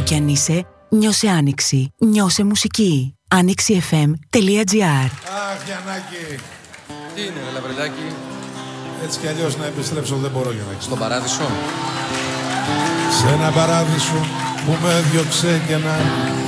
κι αν είσαι, νιώσε Άνοιξη. Νιώσε μουσική. AnοιxiFM.gr. Αχ, Γιαννάκη. Τι είναι, Λαβρελάκη? Έτσι κι αλλιώς να επιστρέψω δεν μπορώ, Γιαννάκη. Στον παράδεισο. Σε ένα παράδεισο που με διώξε και να